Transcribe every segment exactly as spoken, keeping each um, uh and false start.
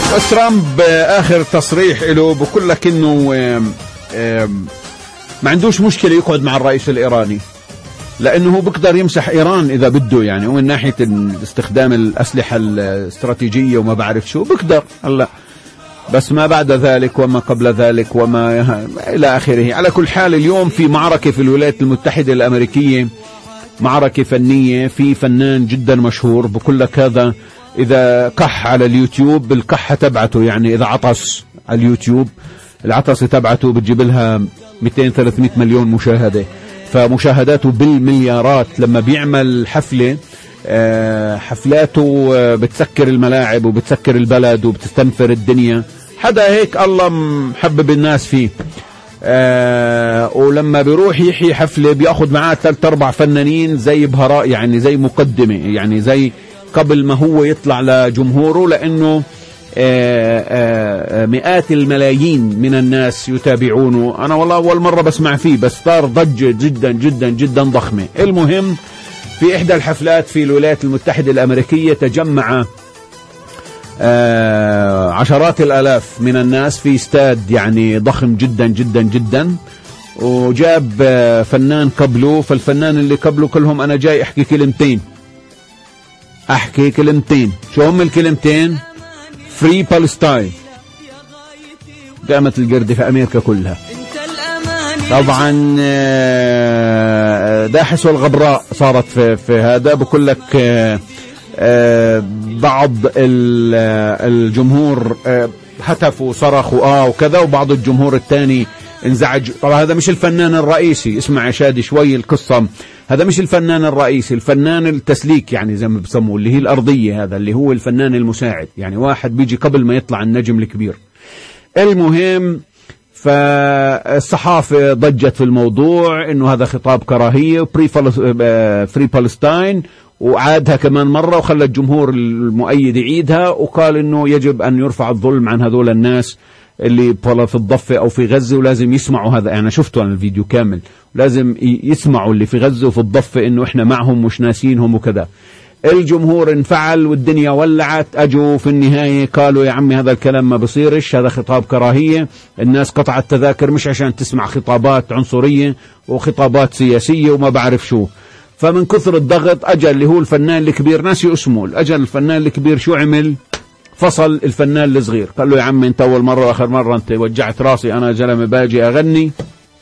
ترامب آخر تصريح له بقول لك إنه ما عندوش مشكلة يقعد مع الرئيس الإيراني، لأنه هو بقدر يمسح إيران إذا بده، يعني ومن ناحية استخدام الأسلحة الاستراتيجية وما بعرف شو بقدر هلا، بس ما بعد ذلك وما قبل ذلك وما إلى آخره. على كل حال اليوم في معركة في الولايات المتحدة الأمريكية، معركة فنية، في فنان جدا مشهور بقول لك هذا إذا كح على اليوتيوب بالكحة تبعته، يعني إذا عطس على اليوتيوب العطسة تبعته بتجيب لها مئتين ثلاثمئة مليون مشاهدة، فمشاهداته بالمليارات. لما بيعمل حفلة حفلاته بتسكر الملاعب وبتسكر البلد وبتستنفر الدنيا، حدا هيك الله محبب الناس فيه. آه ولما بيروح يحيي حفلة بياخد معاه ثلاث أربع فنانين زي بهراء، يعني زي مقدمة، يعني زي قبل ما هو يطلع لجمهوره، لأنه آه آه مئات الملايين من الناس يتابعونه. أنا والله أول مرة بسمع فيه، بس صار ضجة جدا جدا جدا ضخمة. المهم في إحدى الحفلات في الولايات المتحدة الأمريكية تجمع آه عشرات الآلاف من الناس في استاد يعني ضخم جدا جدا جدا، وجاب آه فنان قبله، فالفنان اللي قبله كلهم أنا جاي أحكي كلمتين أحكي كلمتين شو هم الكلمتين؟ فري بالستاين. قامت القردة في أمريكا كلها طبعا آه داحس والغبراء صارت في, في هذا. بقول لك آه آه بعض الجمهور آه هتفوا وصرخوا اه وكذا، وبعض الجمهور الثاني انزعج. طبعا هذا مش الفنان الرئيسي، اسمع يا شادي شوي القصة، هذا مش الفنان الرئيسي، الفنان التسليك يعني زي ما بسموه، اللي هي الأرضية، هذا اللي هو الفنان المساعد، يعني واحد بيجي قبل ما يطلع النجم الكبير. المهم فالصحافة ضجت في الموضوع انه هذا خطاب كراهية فري بالستاين، وعادها كمان مرة وخلى الجمهور المؤيد يعيدها، وقال انه يجب ان يرفع الظلم عن هذول الناس اللي في الضفة او في غزة، ولازم يسمعوا هذا. انا شفته عن الفيديو كامل، لازم يسمعوا اللي في غزة وفي الضفة انه احنا معهم مش ناسينهم وكذا. الجمهور انفعل والدنيا ولعت، اجوا في النهاية قالوا يا عمي هذا الكلام ما بصيرش، هذا خطاب كراهية. الناس قطعت تذاكر مش عشان تسمع خطابات عنصرية وخطابات سياسية وما بعرف شو. فمن كثر الضغط اجى اللي هو الفنان الكبير، ناسي اسمه، اجى الفنان الكبير شو عمل؟ فصل الفنان الصغير، قال له يا عمي انت اول مرة واخر مرة انت وجعت راسي، انا زلمة باجي اغني،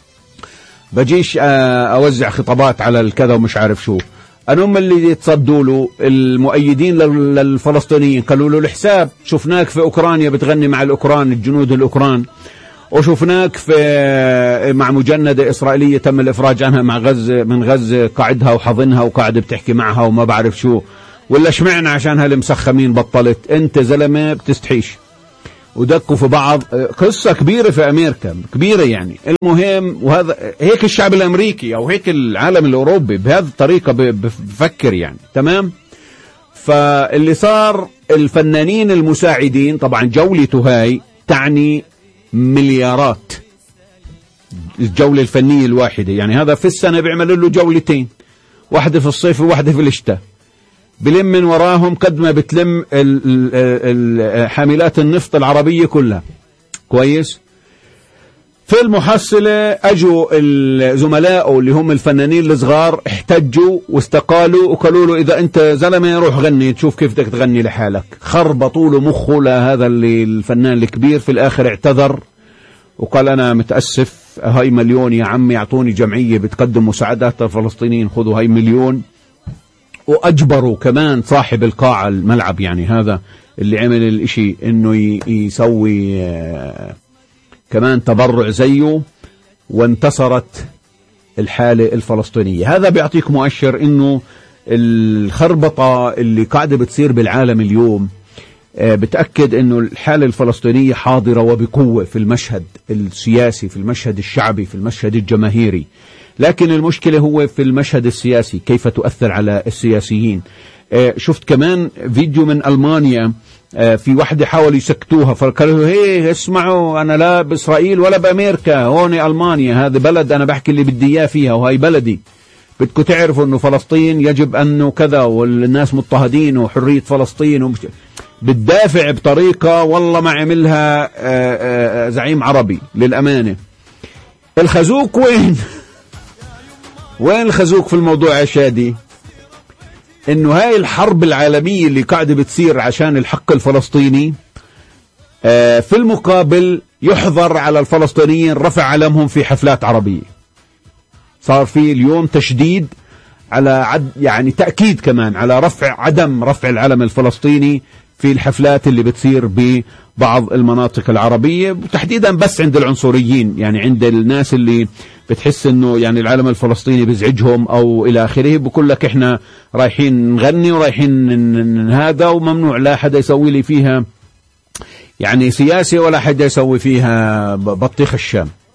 بجيش اوزع خطابات على الكذا ومش عارف شو. أنا هم اللي يتصدوا له المؤيدين للفلسطينيين، قالوا له الحساب، شفناك في أوكرانيا بتغني مع الأوكران، الجنود الأوكران، وشفناك في مع مجندة إسرائيلية تم الإفراج عنها مع غزة، من غزة قاعدها وحضنها وقاعد بتحكي معها وما بعرف شو، ولا شمعنا عشان هالمسخمين بطلت، أنت زلمة بتستحيش. ودقوا في بعض، قصة كبيرة في أمريكا كبيرة يعني. المهم وهذا هيك الشعب الأمريكي أو هيك العالم الأوروبي بهذه الطريقة بفكر يعني، تمام. فاللي صار الفنانين المساعدين، طبعا جولته هاي تعني مليارات، الجولة الفنية الواحدة، يعني هذا في السنة بيعمل له جولتين، واحدة في الصيف وواحدة في الشتاء، بلم من وراهم قد ما بتلم حاملات النفط العربية كلها. كويس. في المحصلة اجوا الزملاء اللي هم الفنانين الصغار احتجوا واستقالوا وقالوا له اذا انت زلمة روح غني تشوف كيف بدك تغني لحالك. خربطوا له مخه لهذا اللي الفنان الكبير. في الاخر اعتذر وقال انا متأسف، هاي مليون يا عمي، اعطوني جمعية بتقدم مساعدات للفلسطينيين، خذوا هاي مليون. واجبروا كمان صاحب القاعة الملعب، يعني هذا اللي عمل الاشي، انه يسوي كمان تبرع زيه، وانتصرت الحالة الفلسطينية. هذا بيعطيك مؤشر انه الخربطة اللي قاعدة بتصير بالعالم اليوم بتأكد انه الحالة الفلسطينية حاضرة وبقوة في المشهد السياسي، في المشهد الشعبي، في المشهد الجماهيري. لكن المشكلة هو في المشهد السياسي، كيف تؤثر على السياسيين. شفت كمان فيديو من ألمانيا، في واحدة حاولوا يسكتوها، فقالوا هي اسمعوا أنا لا بإسرائيل ولا بأمريكا، هون ألمانيا، هذا بلد أنا بحكي اللي بدي إياه فيها وهي بلدي، بدكم تعرفوا أنه فلسطين يجب أنه كذا والناس مضطهدين وحرية فلسطين ومش... بتدافع بطريقة والله ما عملها زعيم عربي للأمانة. الخازوق وين؟ وين الخازوق في الموضوع يا شادي؟ انه هاي الحرب العالمية اللي قاعدة بتصير عشان الحق الفلسطيني، في المقابل يحظر على الفلسطينيين رفع علمهم في حفلات عربية. صار في اليوم تشديد على عد يعني تأكيد كمان على رفع عدم رفع العلم الفلسطيني في الحفلات اللي بتصير ببعض المناطق العربية، وتحديدا بس عند العنصريين، يعني عند الناس اللي بتحس انه يعني العلم الفلسطيني بيزعجهم او الى اخره، بقول لك احنا رايحين نغني ورايحين هذا، وممنوع لا حدا يسوي لي فيها يعني سياسة ولا حدا يسوي فيها بطيخ الشام.